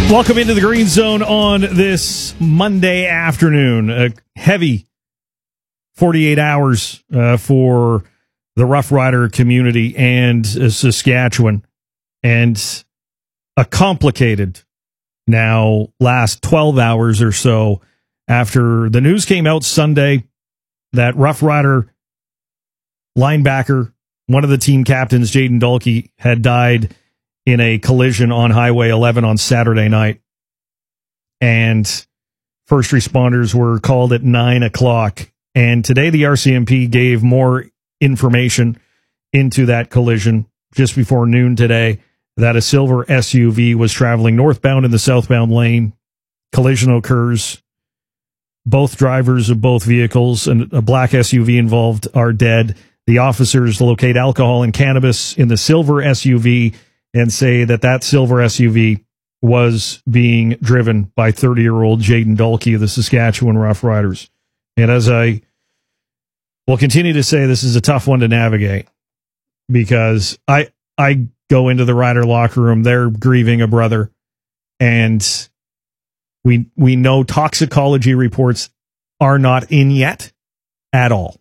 Welcome into the Green Zone on this Monday afternoon. A heavy 48 hours for the Rough Rider community and Saskatchewan. And a complicated now last 12 hours or so after the news came out Sunday that Rough Rider linebacker, one of the team captains, Jayden Dalkey, had died in a collision on Highway 11 on Saturday night. And first responders were called at 9 o'clock. And today the RCMP gave more information into that collision just before noon today, that a silver SUV was traveling northbound in the southbound lane. Collision occurs. Both drivers of both vehicles and a black SUV involved are dead. The officers locate alcohol and cannabis in the silver SUV and say that that silver SUV was being driven by 30-year-old Jayden Dalkey of the Saskatchewan Rough Riders. And as I will continue to say, this is a tough one to navigate because I go into the Rider locker room, they're grieving a brother, and we know toxicology reports are not in yet at all.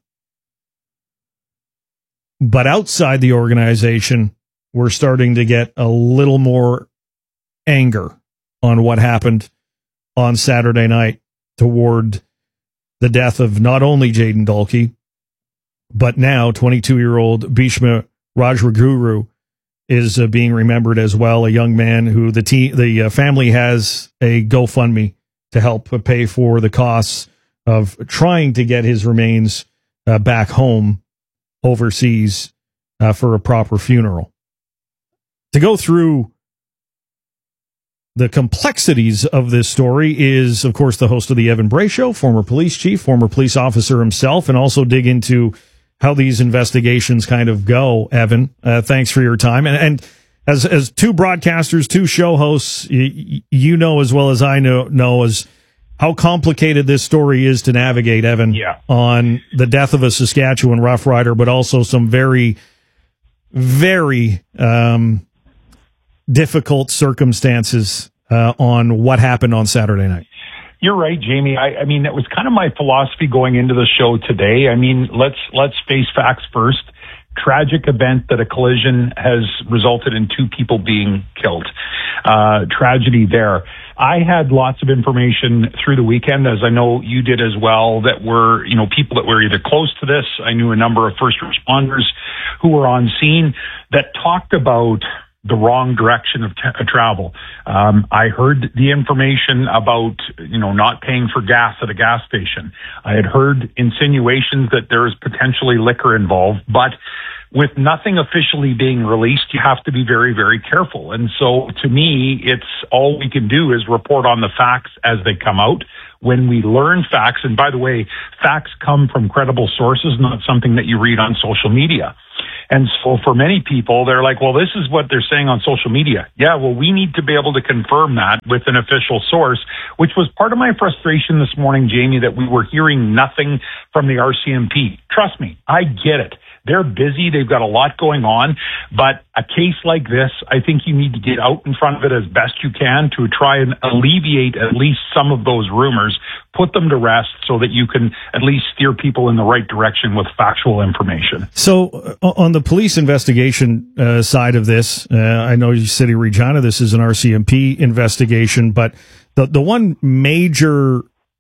But outside the organization, we're starting to get a little more anger on what happened on Saturday night toward the death of not only Jayden Dalkey, but now 22-year-old Bhishma Rajguru is being remembered as well, a young man who the family has a GoFundMe to help pay for the costs of trying to get his remains back home overseas for a proper funeral. To go through the complexities of this story is, of course, the host of the Evan Bray Show, former police chief, former police officer himself, and also dig into how these investigations kind of go. Evan, thanks for your time. And as two broadcasters, two show hosts, you know as well as I know as how complicated this story is to navigate, Evan, on the death of a Saskatchewan Rough Rider, but also some very, very difficult circumstances on what happened on Saturday night. You're right, Jamie. I mean, that was kind of my philosophy going into the show today. I mean, let's face facts first. Tragic event that a collision has resulted in two people being killed. Tragedy there. I had lots of information through the weekend, as I know you did as well, that were, people that were either close to this. I knew a number of first responders who were on scene that talked about the wrong direction of travel. I heard the information about, not paying for gas at a gas station. I had heard insinuations that there is potentially liquor involved, but with nothing officially being released, you have to be very, very careful. And so to me, it's all we can do is report on the facts as they come out. When we learn facts, and by the way, facts come from credible sources, not something that you read on social media. And so for many people, they're like, well, this is what they're saying on social media. Yeah, well, we need to be able to confirm that with an official source, which was part of my frustration this morning, Jamie, that we were hearing nothing from the RCMP. Trust me, I get it. They're busy. They've got a lot going on. But a case like this, I think you need to get out in front of it as best you can to try and alleviate at least some of those rumors, put them to rest so that you can at least steer people in the right direction with factual information. So on the police investigation side of this, I know you City Regina, this is an RCMP investigation, but the one major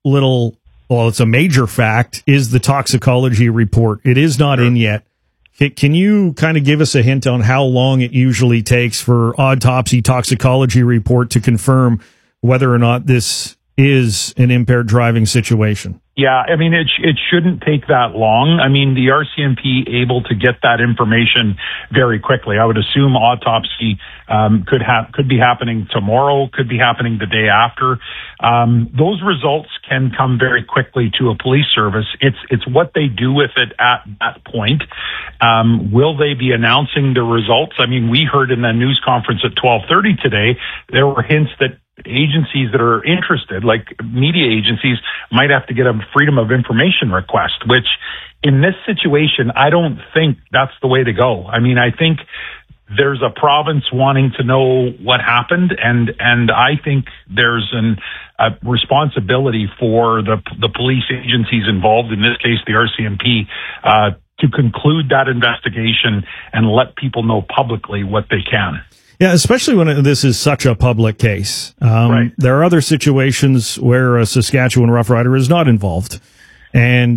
it's a major fact is the toxicology report. It is not in yet. Can you kind of give us a hint on how long it usually takes for autopsy toxicology report to confirm whether or not this is an impaired driving situation? Yeah, I mean, it shouldn't take that long. I mean, the RCMP able to get that information very quickly. I would assume autopsy could be happening tomorrow, could be happening the day after. Those results can come very quickly to a police service. It's what they do with it at that point. Will they be announcing the results? I mean, we heard in the news conference at 12:30 today, there were hints that agencies that are interested, like media agencies, might have to get a freedom of information request, which in this situation, I don't think that's the way to go. I mean, I think there's a province wanting to know what happened, and I think there's a responsibility for the police agencies involved, in this case the RCMP, to conclude that investigation and let people know publicly what they can. Yeah, especially when this is such a public case. Right. There are other situations where a Saskatchewan Rough Rider is not involved, and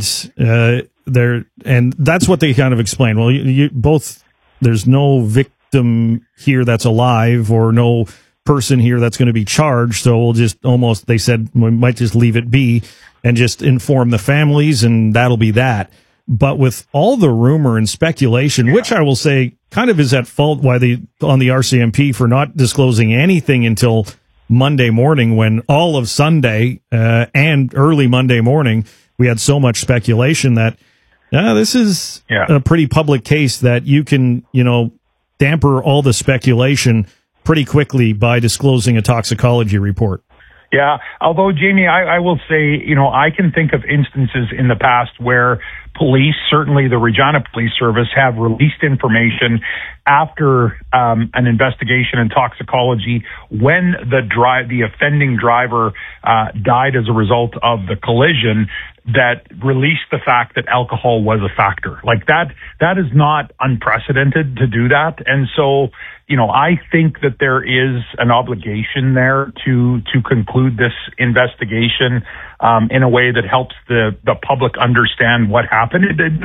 that's what they kind of explain. Well, you both, there's no victim here that's alive, or no person here that's going to be charged. So we'll just they said we might just leave it be and just inform the families, and that'll be that. But with all the rumor and speculation, which I will say kind of is at fault on the RCMP for not disclosing anything until Monday morning, when all of Sunday and early Monday morning, we had so much speculation that this is a pretty public case that you can, damper all the speculation pretty quickly by disclosing a toxicology report. Yeah, although, Jamie, I will say, I can think of instances in the past where police, certainly the Regina Police Service, have released information after an investigation in toxicology when the offending driver died as a result of the collision, that released the fact that alcohol was a factor. Like that is not unprecedented to do that. And so, I think that there is an obligation there to conclude this investigation in a way that helps the public understand what happened.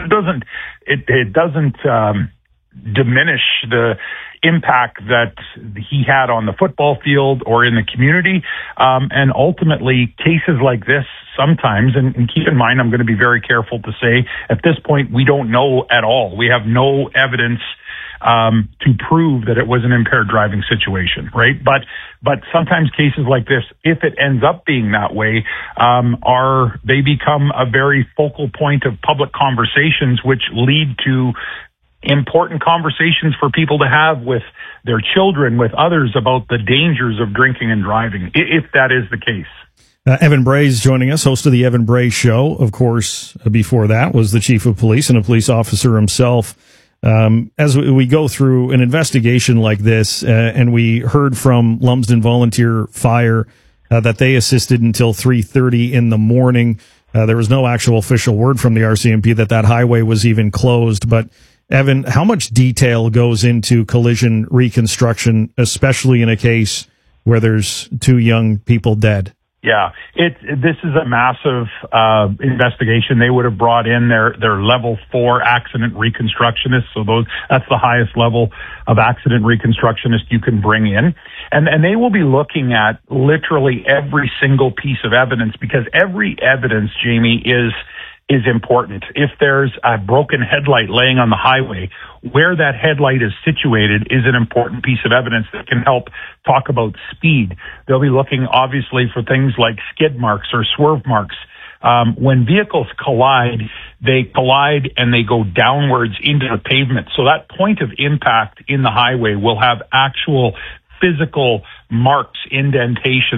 It doesn't diminish the impact that he had on the football field or in the community. And ultimately, cases like this sometimes, and keep in mind, I'm going to be very careful to say, at this point, we don't know at all. We have no evidence to prove that it was an impaired driving situation, right? But sometimes cases like this, if it ends up being that way, they become a very focal point of public conversations, which lead to important conversations for people to have with their children, with others, about the dangers of drinking and driving, if that is the case. Evan Bray is joining us, host of the Evan Bray Show. Of course, before that was the chief of police and a police officer himself. As we go through an investigation like this, and we heard from Lumsden Volunteer Fire that they assisted until 3:30 in the morning. There was no actual official word from the RCMP that highway was even closed. But Evan, how much detail goes into collision reconstruction, especially in a case where there's two young people dead? Yeah, this is a massive investigation. They would have brought in their level 4 accident reconstructionists. So that's the highest level of accident reconstructionist you can bring in. And they will be looking at literally every single piece of evidence, because every evidence, Jamie, is important. If there's a broken headlight laying on the highway, where that headlight is situated is an important piece of evidence that can help talk about speed. They'll be looking, obviously, for things like skid marks or swerve marks. When vehicles collide, they collide and they go downwards into the pavement. So that point of impact in the highway will have actual physical marks, indentation